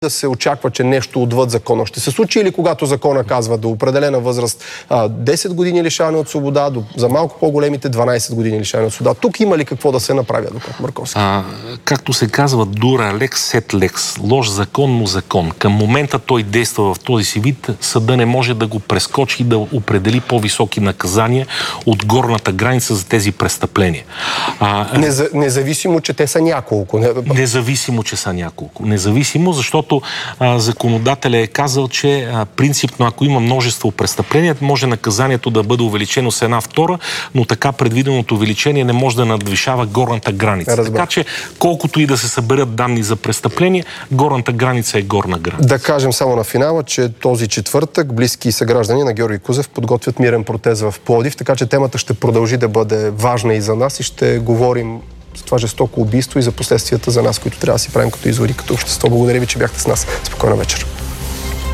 да се очаква, че нещо отвъд закона ще се случи, или когато закона казва до определена възраст 10 години лишаване от свобода, за малко по-големите 12 години лишаване от свобода. Тук има ли какво да се направи, адвокат Марковски? Както се казва, дура лекс сет лекс. Лош закон, но закон. Към момента той действа в този си вид, съда не може да го прескочи и да определи по-високи наказания от горната граница за тези престъпления. Независимо, че те са няколко. Независимо, че са няколко. Независимо, защото законодателя е казал, че принципно, ако има множество престъпления, може наказанието да бъде увеличено с 1/2, но така предвиденото увеличение не може да надвишава горната граница. Така че, колкото и да се съберат данни за престъпление, горната граница е горна граница. Да кажем само на финала, че този четвъртък близки съграждани на Георги Кузев подготвят мирен протест в Пловдив, така че темата ще продължи да бъде важна и за нас и ще говорим за това жестоко убийство и за последствията за нас, които трябва да си правим като изводи, като общество. Благодаря ви, че бяхте с нас. Спокойна вечер.